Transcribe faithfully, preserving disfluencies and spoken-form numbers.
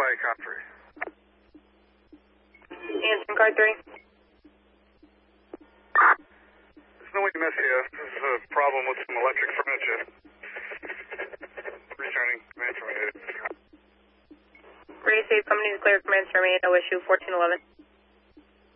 by cop three. Answering car three. There's no way to mess here. This is a problem with some electric furniture. Returning command terminated. Radio Safe Company declared command terminated. No issue. fourteen eleven.